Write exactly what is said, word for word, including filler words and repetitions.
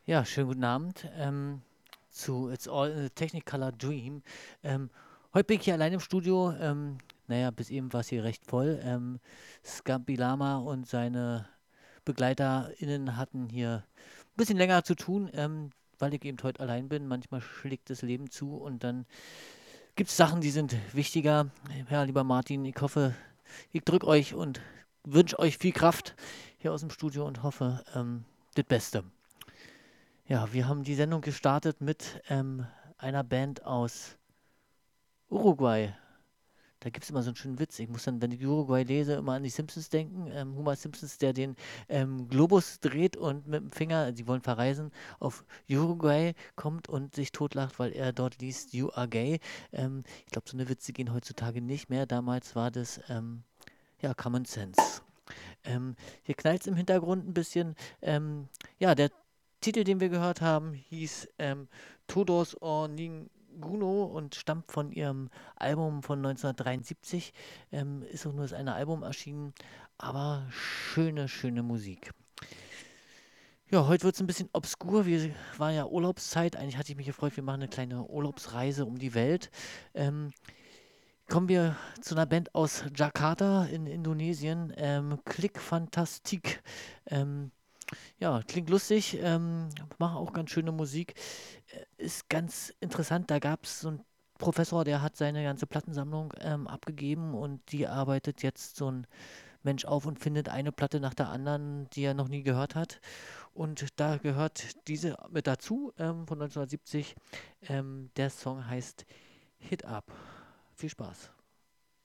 Ja, schönen guten Abend ähm, zu It's All in a Technicolor Dream. Ähm, heute bin ich hier allein im Studio. Ähm, naja, bis eben war es hier recht voll. Ähm, Scampi Lama und seine BegleiterInnen hatten hier ein bisschen länger zu tun, ähm, weil ich eben heute allein bin. Manchmal schlägt das Leben zu und dann gibt es Sachen, die sind wichtiger. Ja, lieber Martin, ich hoffe, ich drücke euch und wünsche euch viel Kraft hier aus dem Studio und hoffe, ähm, das Beste. Ja, wir haben die Sendung gestartet mit ähm, einer Band aus Uruguay. Da gibt es immer so einen schönen Witz. Ich muss dann, wenn ich Uruguay lese, immer an die Simpsons denken. Ähm, Homer Simpsons, der den ähm, Globus dreht und mit dem Finger, sie wollen verreisen, auf Uruguay kommt und sich totlacht, weil er dort liest, You are gay. Ähm, ich glaube, so eine Witze gehen heutzutage nicht mehr. Damals war das, ähm, ja, Common Sense. Ähm, hier knallt es im Hintergrund ein bisschen. Ähm, ja, der Titel, den wir gehört haben, hieß ähm, Todos o Ninguno und stammt von ihrem Album von neunzehnhundertdreiundsiebzig. Ähm, ist auch nur das eine Album erschienen, aber schöne, schöne Musik. Ja, heute wird es ein bisschen obskur. Wir waren ja Urlaubszeit. Eigentlich hatte ich mich gefreut, wir machen eine kleine Urlaubsreise um die Welt. Ähm, Kommen wir zu einer Band aus Jakarta in Indonesien, ähm, Click Fantastique. Ähm, ja, klingt lustig, ähm, machen auch ganz schöne Musik. Äh, ist ganz interessant, da gab es so einen Professor, der hat seine ganze Plattensammlung ähm, abgegeben und die arbeitet jetzt so ein Mensch auf und findet eine Platte nach der anderen, die er noch nie gehört hat. Und da gehört diese mit dazu, ähm, von neunzehnhundertsiebzig. Ähm, der Song heißt Hit Up. Viel Spaß.